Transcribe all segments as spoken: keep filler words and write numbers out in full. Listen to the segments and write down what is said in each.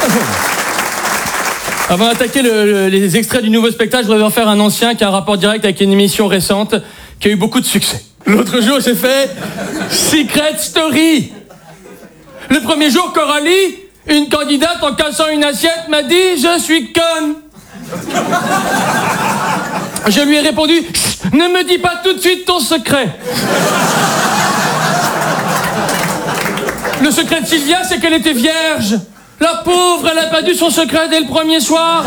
Avant d'attaquer le, le, les extraits du nouveau spectacle, je voudrais en faire un ancien qui a un rapport direct avec une émission récente qui a eu beaucoup de succès. L'autre jour, j'ai fait Secret Story. Le premier jour, Coralie, une candidate en cassant une assiette, m'a dit « Je suis conne ». Je lui ai répondu « Ne me dis pas tout de suite ton secret ». Le secret de Sylvia, c'est qu'elle était vierge. La pauvre, elle a perdu son secret dès le premier soir.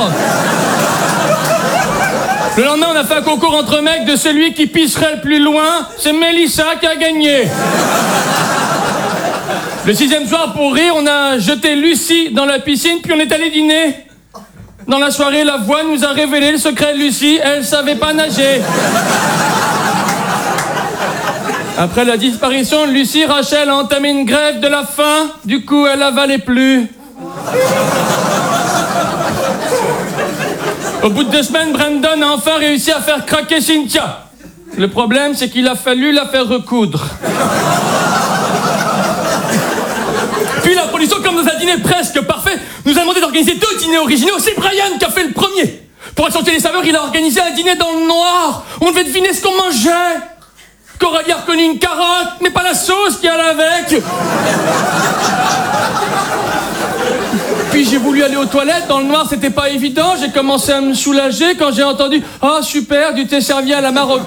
Le lendemain, on a fait un concours entre mecs de celui qui pisserait le plus loin. C'est Mélissa qui a gagné. Le sixième soir, pour rire, on a jeté Lucie dans la piscine, puis on est allé dîner. Dans la soirée, la voix nous a révélé le secret de Lucie. Elle savait pas nager. Après la disparition de Lucie, Rachel a entamé une grève de la faim. Du coup, elle avalait plus. Au bout de deux semaines, Brandon a enfin réussi à faire craquer Cynthia. Le problème, c'est qu'il a fallu la faire recoudre. Puis la production, comme dans un dîner presque parfait, nous a demandé d'organiser deux dîners originaux. C'est Brian qui a fait le premier. Pour accentuer les saveurs, il a organisé un dîner dans le noir. On devait deviner ce qu'on mangeait. Coralie a reconnu une carotte, mais pas la sauce qu'il y a là avec. Puis j'ai voulu aller aux toilettes, dans le noir c'était pas évident, j'ai commencé à me soulager quand j'ai entendu « Oh super, du thé servi à la marocaine ».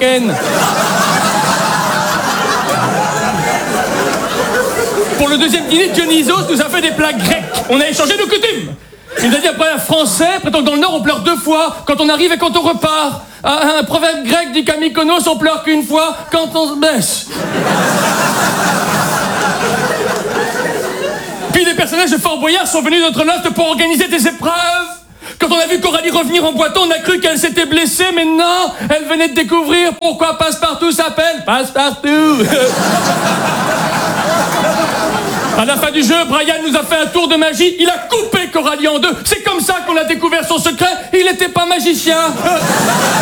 Pour le deuxième dîner, Dionysos nous a fait des plats grecs. On a échangé nos coutumes. Il nous a dit après un français, prétend que dans le Nord on pleure deux fois, quand on arrive et quand on repart. Un proverbe grec dit qu'à Mykonos on pleure qu'une fois, quand on se baisse. Puis des personnages de Fort Boyard sont venus de notre loft pour organiser des épreuves. Quand on a vu Coralie revenir en boitant, on a cru qu'elle s'était blessée, mais non, elle venait de découvrir pourquoi Passepartout s'appelle Passepartout. À la fin du jeu, Brian nous a fait un tour de magie, il a coupé Coralie en deux. C'est comme ça qu'on a découvert son secret, il n'était pas magicien.